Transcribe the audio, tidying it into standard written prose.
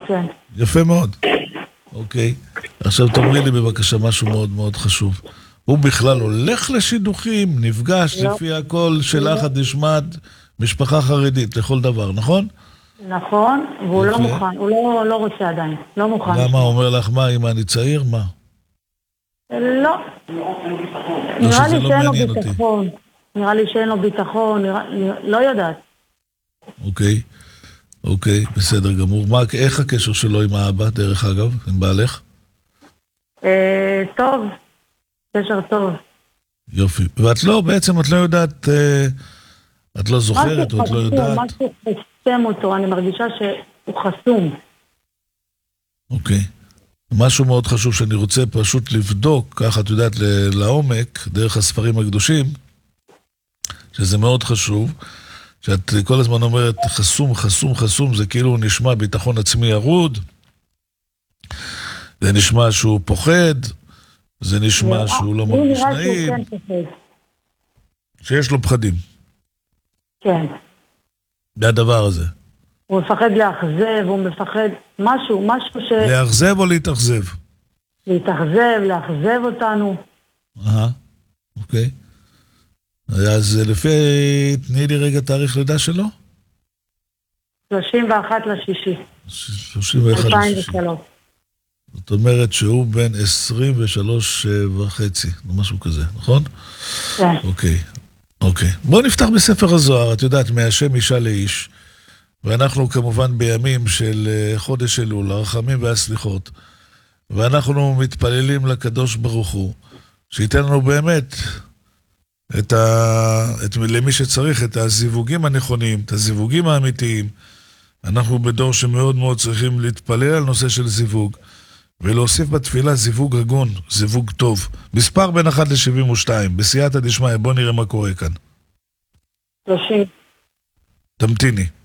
כן. יפה מאוד. אוקיי. עכשיו תאמרי לי בבקשה משהו מאוד מאוד חשוב. הוא בכלל הולך לשידוכים, נפגש לא. לפי הכל שלך את נשמעת משפחה חרדית לכל דבר, נכון? נכון, והוא לא יפה. מוכן, הוא לא רוצה עדיין, לא מוכן. למה הוא אומר לך מה, אם אני צעיר? מה? לא. נראה שזה לי לא שאין לו מעניין אותי. ביטחון. נראה לי שאין לו ביטחון, לא יודעת. אוקיי. אוקיי, בסדר גמור. איך הקשר שלו עם האבא, דרך אגב, עם בעלך? טוב, קשר טוב. יופי. ואת לא, בעצם את לא יודעת, את לא זוכרת או את לא יודעת? משהו חסם אותו, אני מרגישה שהוא חסום. אוקיי. משהו מאוד חשוב שאני רוצה פשוט לבדוק, ככה את יודעת לעומק, דרך הספרים הקדושים, שזה מאוד חשוב, שאת כל הזמן אומרת חסום, חסום, חסום, זה כאילו נשמע ביטחון עצמי ירוד, זה נשמע שהוא פוחד, זה נשמע שהוא לא מרגיש נעים, כן פוחד. שיש לו פחדים. כן. זה הדבר הזה. הוא מפחד לאכזב, הוא מפחד משהו ש... לאכזב או להתאכזב? להתאכזב, לאכזב אותנו. אוקיי. אז לפי, תני לי רגע תאריך לידה שלו? 31 לשישי. 31 לשישי. זאת אומרת שהוא בן 23 וחצי, משהו כזה, נכון? כן. אוקיי. בואו נפתח בספר הזוהר, את יודעת, מהשם אישה לאיש, ואנחנו כמובן בימים של חודש אלול, הרחמים והסליחות, ואנחנו מתפללים לקדוש ברוך הוא, שייתן לנו באמת למי שצריך את הזיווגים הנכונים, את הזיווגים האמיתיים. אנחנו בדור שמאוד מאוד צריכים להתפלל על נושא של זיווג, ולהוסיף בתפילה זיווג הגון, זיווג טוב. מספר בין 1 ל-72, בסייעתא דשמיא, בוא נראה מה קורה כאן. 30. תמתיני.